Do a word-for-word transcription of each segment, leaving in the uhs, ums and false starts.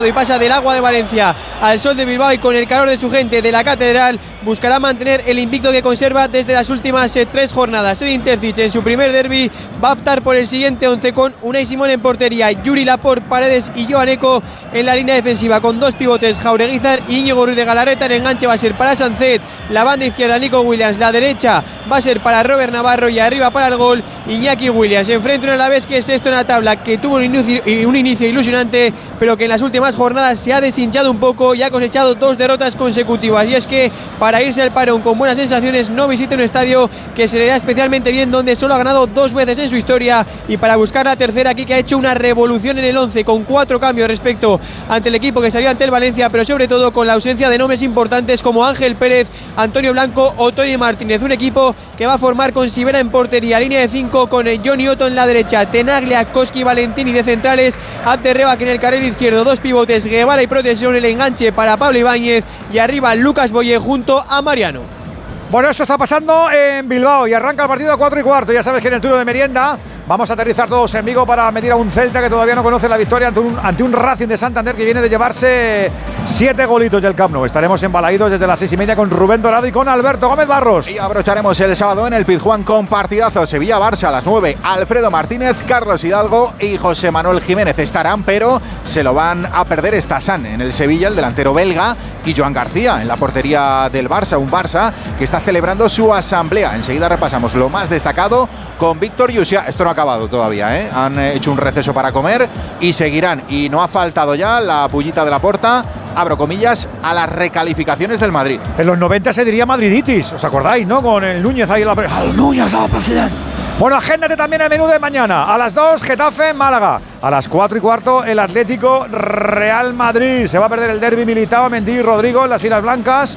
y pasa del Agua de Valencia al Sol de Bilbao y con el calor de su gente de la Catedral buscará mantener el invicto que conserva desde las últimas eh, tres jornadas. Edin Terzic en su primer derbi va a optar por el siguiente once con Unai Simón en portería, Yuri Laporte, Paredes y Joan Eko en la línea defensiva con dos pivotes, Jaureguizar y Íñigo Ruiz de Galarreta. En enganche va a ser para Sancet, la banda izquierda Nico Williams, la derecha va a ser para Robert Navarro y arriba para el gol Iñaki Williams. Enfrente un Alavés que es sexto en la tabla, que tuvo un inicio, un inicio ilusionante, pero que en las últimas jornadas se ha deshinchado un poco y ha cosechado dos derrotas consecutivas. Y es que para irse al parón con buenas sensaciones no visita un estadio que se le da especialmente bien, donde solo ha ganado dos veces en su historia, y para buscar la tercera aquí, que ha hecho una revolución en el once con cuatro cambios respecto ante el equipo que salió ante el Valencia, pero sobre todo con la ausencia de nombres importantes como Ángel Pérez, Antonio Blanco o Tony Martínez. Un equipo que va a formar con Sivera en portería, línea de cinco con Johnny Otto en la derecha, Tenaglia, Koski, Valentini de centrales, Abderrabak en el carril izquierdo, dos pivotes, Guevara y Protesión, el enganche para Pablo Ibáñez y arriba Lucas Boye junto a Mariano. Bueno, esto está pasando en Bilbao y arranca el partido a cuatro y cuarto. Ya sabes que en el turno de merienda vamos a aterrizar todos en Vigo para medir a un Celta que todavía no conoce la victoria ante un, ante un Racing de Santander que viene de llevarse siete golitos del Camp Nou. Estaremos embalaídos desde las seis y media con Rubén Dorado y con Alberto Gómez Barros. Y abrocharemos el sábado en el Pizjuán con partidazo Sevilla-Barça a las nueve. Alfredo Martínez, Carlos Hidalgo y José Manuel Jiménez estarán, pero se lo van a perder Estasan en el Sevilla, el delantero belga, y Joan García en la portería del Barça, un Barça que está celebrando su asamblea. Enseguida repasamos lo más destacado con Víctor Yusia. Esto no ha acabado todavía, ¿eh? Han hecho un receso para comer y seguirán. Y no ha faltado ya la pullita de la Porta, abro comillas, a las recalificaciones del Madrid. En los noventa se diría madriditis, ¿os acordáis, no? Con el Núñez ahí en la... ¡Al Núñez la presidente! Bueno, agéndate también el menú de mañana. A las dos, Getafe, Málaga. A las cuatro y cuarto, el Atlético Real Madrid. Se va a perder el derbi Militao, Mendy y Rodrigo en las Islas Blancas.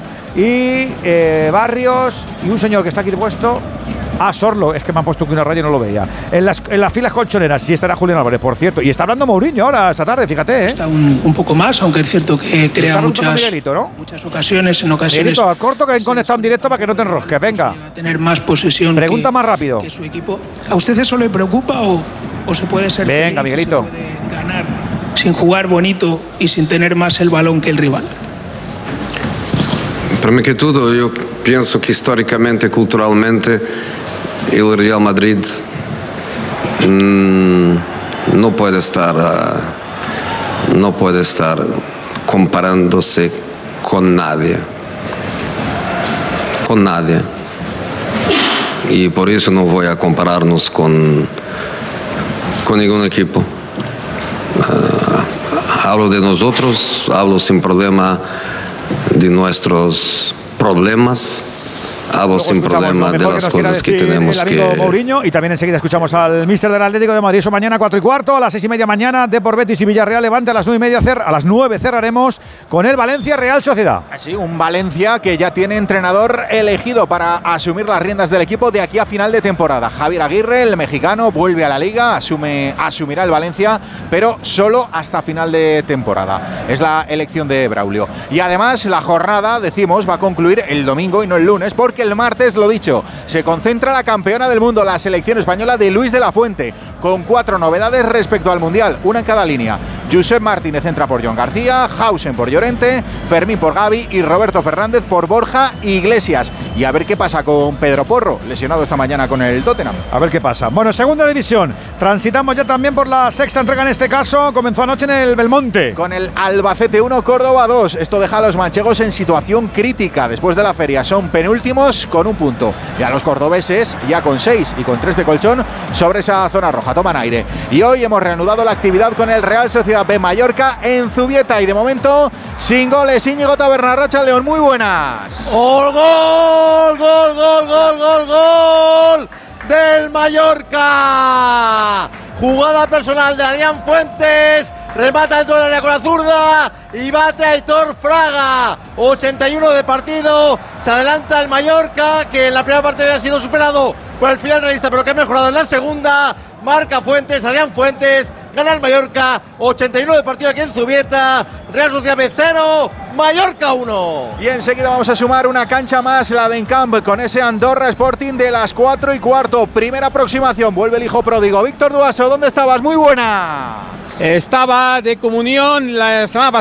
Y eh, Barrios y un señor que está aquí puesto. Ah, Sorlo, es que me han puesto aquí una raya y no lo veía. En las, en las filas colchoneras sí estará Julián Álvarez, por cierto. Y está hablando Mourinho ahora, esta tarde, fíjate, ¿eh? Está un, un poco más, aunque es cierto que crea muchas, Miguelito, ¿no? muchas ocasiones, en ocasiones... Miguelito, al corto que he conectado en directo para que no te enrosques, venga. A tener más posesión. Pregunta que, más rápido. Que su equipo. ¿A usted eso le preocupa o, o se puede ser Venga, feliz, Miguelito. se puede ganar sin jugar bonito y sin tener más el balón que el rival? Prima que todo, yo pienso que históricamente, culturalmente, el Real Madrid mmm, no puede estar uh, no puede estar comparándose con nadie, con nadie, y por eso no voy a compararnos con con ningún equipo. Uh, hablo de nosotros, hablo sin problema de nuestros problemas. Hablo sin problema de las cosas que tenemos que... Mourinho, y también enseguida escuchamos al míster del Atlético de Madrid. Eso mañana cuatro y cuarto, a las seis y media mañana, Depor Betis y Villarreal Levante. A las nueve y media, cer a las nueve cerraremos con el Valencia Real Sociedad. Así, un Valencia que ya tiene entrenador elegido para asumir las riendas del equipo de aquí a final de temporada. Javier Aguirre, el mexicano, vuelve a la Liga, asume, asumirá el Valencia, pero solo hasta final de temporada. Es la elección de Braulio. Y además, la jornada, decimos, va a concluir el domingo y no el lunes, porque el martes, lo dicho, se concentra la campeona del mundo, la selección española de Luis de la Fuente, con cuatro novedades respecto al Mundial, una en cada línea. Josep Martínez entra por Joan García, Hausen por Llorente, Fermín por Gavi y Roberto Fernández por Borja Iglesias. Y a ver qué pasa con Pedro Porro, lesionado esta mañana con el Tottenham. A ver qué pasa. Bueno, segunda división. Transitamos ya también por la sexta entrega en este caso. Comenzó anoche en el Belmonte. Con el Albacete uno, Córdoba dos. Esto deja a los manchegos en situación crítica. Después de la feria son penúltimos con un punto. Y a los cordobeses ya con seis y con tres de colchón sobre esa zona roja. Toman aire. Y hoy hemos reanudado la actividad con el Real Sociedad B Mallorca en Zubieta. Y de momento, sin goles, Íñigo Taberna-Racha León. Muy buenas. ¡Gol, gol, gol, gol, gol, gol, gol del Mallorca! Jugada personal de Adrián Fuentes. Remata dentro del área con la zurda y bate a Aitor Fraga. ochenta y uno de partido. Se adelanta el Mallorca, que en la primera parte había sido superado por el final realista, pero que ha mejorado en la segunda. Marca Fuentes, Adrián Fuentes. Gana el Mallorca. ochenta y uno de partido aquí en Zubieta. Real Sociedad B cero, Mallorca uno. Y enseguida vamos a sumar una cancha más, la de Encamp, con ese Andorra Sporting de las cuatro y cuarto. Primera aproximación, vuelve el hijo pródigo. Víctor Duaso, ¿dónde estabas? Muy buena. Estaba de comunión la semana pasada.